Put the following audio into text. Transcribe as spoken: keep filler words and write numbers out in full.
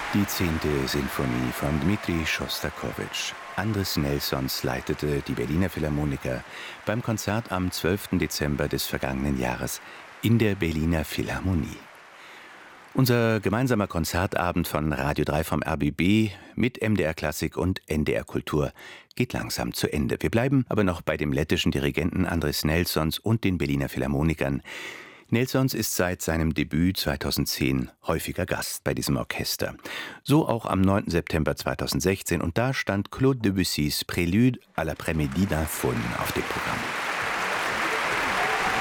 Die zehnte Sinfonie von Dmitri Schostakowitsch. Andris Nelsons leitete die Berliner Philharmoniker beim Konzert am zwölften Dezember des vergangenen Jahres in der Berliner Philharmonie. Unser gemeinsamer Konzertabend von Radio drei vom R B B mit M D R Klassik und N D R Kultur geht langsam zu Ende. Wir bleiben aber noch bei dem lettischen Dirigenten Andris Nelsons und den Berliner Philharmonikern. Nelsons ist seit seinem Debüt zweitausendzehn häufiger Gast bei diesem Orchester. So auch am neunten September zweitausendsechzehn, und da stand Claude Debussys Prélude à l'après-midi d'un faune auf dem Programm.